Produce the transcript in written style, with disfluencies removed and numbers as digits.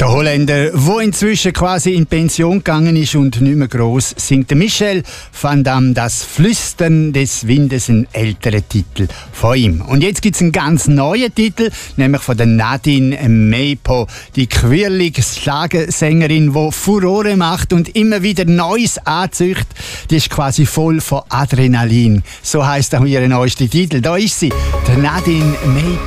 Der Holländer, der inzwischen quasi in Pension gegangen ist und nicht mehr gross, singt Michel van Damme das Flüstern des Windes, ein älterer Titel von ihm. Und jetzt gibt es einen ganz neuen Titel, nämlich von der Nadine Meipo, die quirlige Schlagersängerin, die Furore macht und immer wieder Neues anzücht. Die ist quasi voll von Adrenalin. So heisst auch ihr neuester Titel. Da ist sie, der Nadine Meipo.